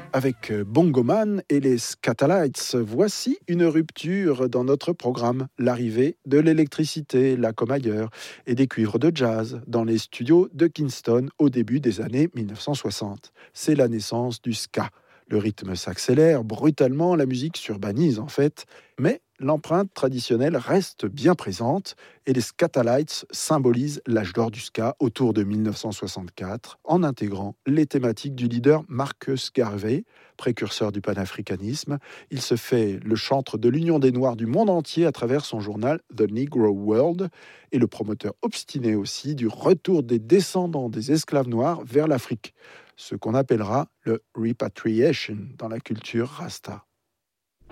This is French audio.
Avec Bongoman et les Skatalites, voici une rupture dans notre programme. L'arrivée de l'électricité, là comme ailleurs, et des cuivres de jazz dans les studios de Kingston au début des années 1960. C'est la naissance du ska. Le rythme s'accélère brutalement, la musique s'urbanise en fait, mais l'empreinte traditionnelle reste bien présente et les Skatalites symbolisent l'âge d'or du ska autour de 1964 en intégrant les thématiques du leader Marcus Garvey, précurseur du panafricanisme. Il se fait le chantre de l'union des Noirs du monde entier à travers son journal The Negro World et le promoteur obstiné aussi du retour des descendants des esclaves noirs vers l'Afrique, ce qu'on appellera le repatriation dans la culture rasta.